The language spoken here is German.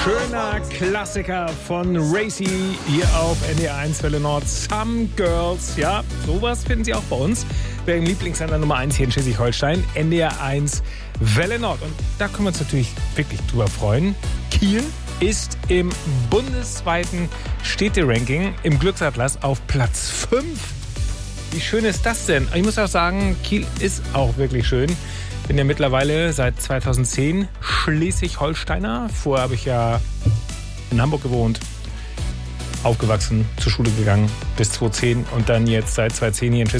Schöner Klassiker von Racy hier auf NDR 1 Welle Nord. Some Girls, ja, sowas finden Sie auch bei uns. Bei Ihrem Lieblingssender Nummer 1 hier in Schleswig-Holstein, NDR 1 Welle Nord. Und da können wir uns natürlich wirklich drüber freuen. Kiel ist im bundesweiten Städteranking im Glücksatlas auf Platz 5. Wie schön ist das denn? Ich muss auch sagen, Kiel ist auch wirklich schön. Bin ja mittlerweile seit 2010 Schleswig-Holsteiner. Vorher habe ich ja in Hamburg gewohnt, aufgewachsen, zur Schule gegangen bis 2010 und dann jetzt seit 2010 hier in Schleswig-Holstein.